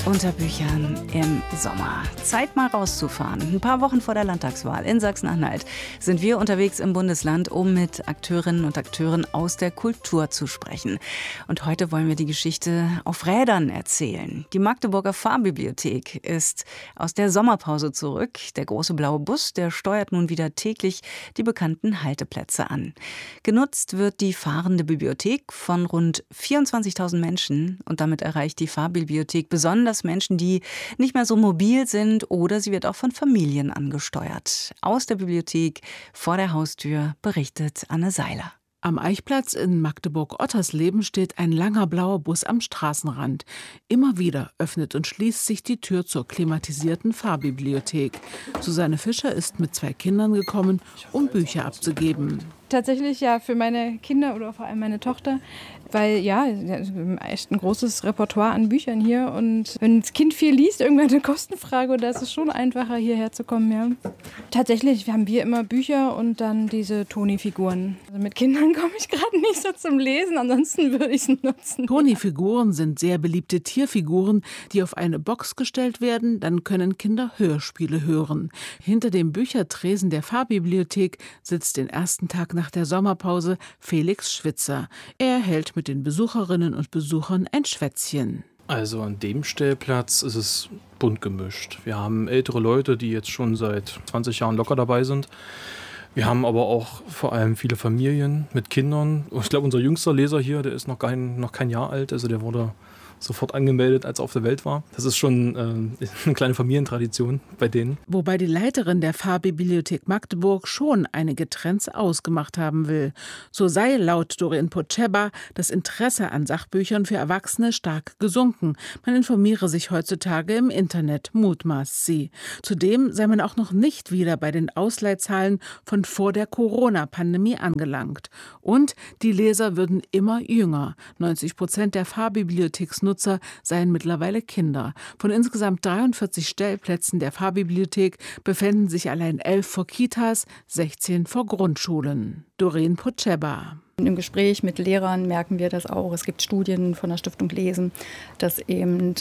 Unter Büchern im Sommer. Zeit mal rauszufahren. Ein paar Wochen vor der Landtagswahl in Sachsen-Anhalt sind wir unterwegs im Bundesland, um mit Akteurinnen und Akteuren aus der Kultur zu sprechen. Und heute wollen wir die Geschichte auf Rädern erzählen. Die Magdeburger Fahrbibliothek ist aus der Sommerpause zurück. Der große blaue Bus, der steuert nun wieder täglich die bekannten Halteplätze an. Genutzt wird die fahrende Bibliothek von rund 24.000 Menschen und damit erreicht die Fahrbibliothek besonders Menschen, die nicht mehr so mobil sind, oder sie wird auch von Familien angesteuert. Aus der Bibliothek vor der Haustür berichtet Anne Seiler. Am Eichplatz in Magdeburg-Ottersleben steht ein langer blauer Bus am Straßenrand. Immer wieder öffnet und schließt sich die Tür zur klimatisierten Fahrbibliothek. Susanne Fischer ist mit 2 Kindern gekommen, um Bücher abzugeben. Tatsächlich ja für meine Kinder oder vor allem meine Tochter, weil ja, echt ein großes Repertoire an Büchern hier, und wenn das Kind viel liest, irgendwann eine Kostenfrage, oder ist es schon einfacher, hierher zu kommen, ja. Tatsächlich haben wir immer Bücher und dann diese Toni-Figuren. Also mit Kindern komme ich gerade nicht so zum Lesen, ansonsten würde ich es nutzen. Toni-Figuren sind sehr beliebte Tierfiguren, die auf eine Box gestellt werden, dann können Kinder Hörspiele hören. Hinter dem Büchertresen der Fahrbibliothek sitzt den ersten Tag nach der Sommerpause Felix Schwitzer. Er hält mit den Besucherinnen und Besuchern ein Schwätzchen. Also an dem Stellplatz ist es bunt gemischt. Wir haben ältere Leute, die jetzt schon seit 20 Jahren locker dabei sind. Wir haben aber auch vor allem viele Familien mit Kindern. Ich glaube, unser jüngster Leser hier, der ist noch kein Jahr alt. Also der wurde sofort angemeldet, als er auf der Welt war. Das ist schon eine kleine Familientradition bei denen. Wobei die Leiterin der Fahrbibliothek Magdeburg schon einige Trends ausgemacht haben will. So sei laut Doreen Potscheba das Interesse an Sachbüchern für Erwachsene stark gesunken. Man informiere sich heutzutage im Internet, mutmaßt sie. Zudem sei man auch noch nicht wieder bei den Ausleihzahlen von vor der Corona-Pandemie angelangt. Und die Leser würden immer jünger. 90% der Fahrbibliotheksnutzer seien mittlerweile Kinder. Von insgesamt 43 Stellplätzen der Fahrbibliothek befänden sich allein 11 vor Kitas, 16 vor Grundschulen. Doreen Potscheba. Im Gespräch mit Lehrern merken wir das auch. Es gibt Studien von der Stiftung Lesen, dass eben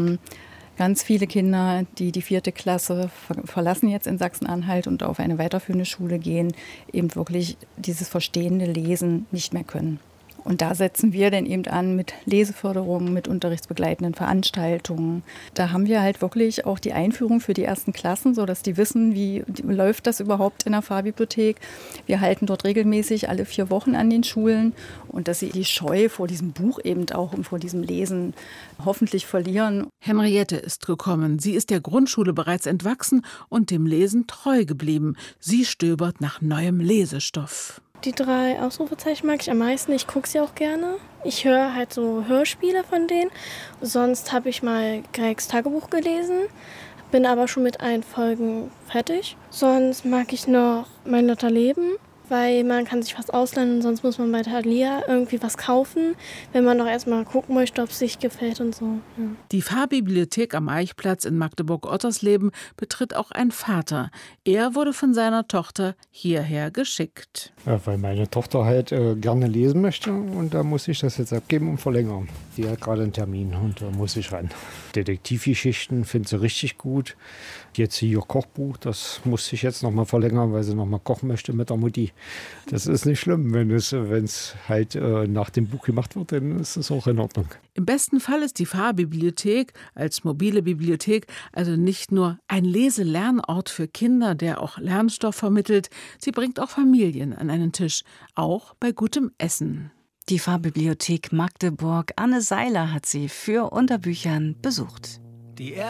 ganz viele Kinder, die die 4. Klasse verlassen jetzt in Sachsen-Anhalt und auf eine weiterführende Schule gehen, eben wirklich dieses verstehende Lesen nicht mehr können. Und da setzen wir dann eben an mit Leseförderung, mit unterrichtsbegleitenden Veranstaltungen. Da haben wir halt wirklich auch die Einführung für die 1. Klassen, sodass die wissen, wie läuft das überhaupt in der Fahrbibliothek. Wir halten dort regelmäßig alle 4 Wochen an den Schulen, und dass sie die Scheu vor diesem Buch eben auch und vor diesem Lesen hoffentlich verlieren. Henriette ist gekommen. Sie ist der Grundschule bereits entwachsen und dem Lesen treu geblieben. Sie stöbert nach neuem Lesestoff. Die 3 Ausrufezeichen mag ich am meisten. Ich gucke sie auch gerne. Ich höre halt so Hörspiele von denen. Sonst habe ich mal Gregs Tagebuch gelesen, bin aber schon mit 1 Folgen fertig. Sonst mag ich noch Mein Lotterleben, weil man kann sich was ausleihen und sonst muss man bei Thalia irgendwie was kaufen, wenn man doch erstmal gucken möchte, ob es sich gefällt und so. Ja. Die Fahrbibliothek am Eichplatz in Magdeburg-Ottersleben betritt auch ein Vater. Er wurde von seiner Tochter hierher geschickt. Ja, weil meine Tochter halt gerne lesen möchte, und da muss ich das jetzt abgeben und verlängern. Die hat gerade einen Termin und da muss ich ran. Detektivgeschichten findet sie richtig gut. Jetzt hier Kochbuch, das musste ich jetzt nochmal verlängern, weil sie nochmal kochen möchte mit der Mutti. Das ist nicht schlimm, wenn es halt nach dem Buch gemacht wird, dann ist es auch in Ordnung. Im besten Fall ist die Fahrbibliothek als mobile Bibliothek also nicht nur ein Leselernort für Kinder, der auch Lernstoff vermittelt, sie bringt auch Familien an einen Tisch, auch bei gutem Essen. Die Fahrbibliothek Magdeburg. Anne Seiler hat sie für Unterbüchern besucht. Die